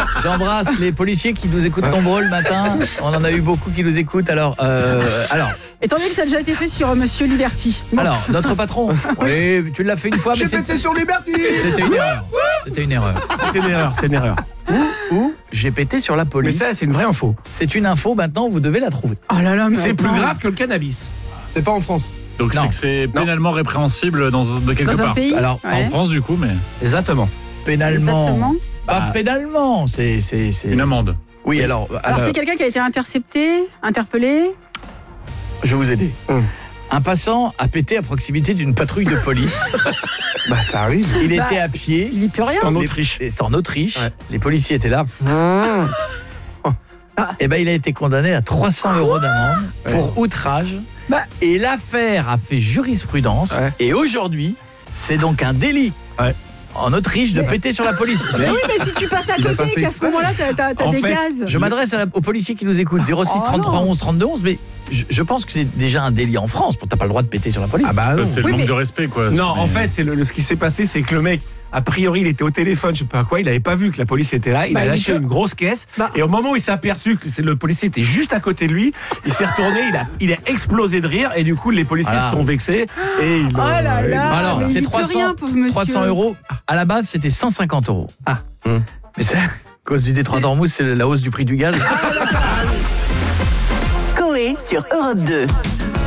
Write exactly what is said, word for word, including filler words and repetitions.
J'embrasse les policiers qui nous écoutent nombreux le matin. On en a eu beaucoup qui nous écoutent. Alors, euh, alors. Étant donné que ça a déjà été fait sur euh, Monsieur Liberty. Bon. Alors, notre patron. Oui, tu l'as fait une fois, mais j'ai pété sur Liberty. C'était une erreur. C'était une erreur. C'est une erreur, c'est une erreur. Ou j'ai pété sur la Mais police. ça, c'est une vraie info. C'est une info. Maintenant, vous devez la trouver. Oh là là, mais C'est plus attends. grave que le cannabis. C'est pas en France. Donc Non. c'est que c'est pénalement répréhensible dans, de quelque Dans un part. pays. Alors, Ouais. En France, du coup, mais Exactement. Pénalement. Exactement. Pas Bah, pénalement. C'est, c'est, c'est. une amende. Oui, alors. Alors, alors, c'est quelqu'un qui a été intercepté, interpellé. je vais vous aider. Hum. Un passant a pété à proximité d'une patrouille de police. Bah ça arrive. Il Bah, était à pied. Il n'y peut rien. C'est en Les- Autriche. et C'est en Autriche. Ouais. Les policiers étaient là. Et ben, il a été condamné à trois cents euros d'amende pour outrage. Bah. Et l'affaire a fait jurisprudence. Ouais. Et aujourd'hui, c'est donc un délit. Ouais. En Autriche, de Mais- péter sur la police. Mais oui, mais si tu passes à Il a pas côté, fait qu'à ce exprès. moment-là, t'as, t'as, t'as En des fait, gaz. Je m'adresse à la- aux policiers qui nous écoutent. zéro six Oh trente-trois non. onze trente-deux onze. Mais je, je pense que c'est déjà un délit en France. T'as pas le droit de péter sur la police. Ah bah non. C'est le Oui, manque mais- de respect, quoi. Non, Mais- en fait, c'est le, le- ce qui s'est passé, c'est que le mec, a priori, il était au téléphone, je sais pas quoi, il avait pas vu que la police était là, il Bah, a il lâché était- une grosse caisse, Bah. et au moment où il s'est aperçu que c'est- le policier était juste à côté de lui, il s'est retourné, il a, il a explosé de rire, et du coup, les policiers Voilà. se sont vexés, et ils Oh l'ont- là euh, là. Alors, mais il c'est dit plus trois cents, rien, pauvre monsieur. trois cents euros. À la base, c'était cent cinquante euros. Ah. Mais c'est à cause du détroit d'Ormuz, c'est la hausse du prix du gaz. Coé sur Europe deux.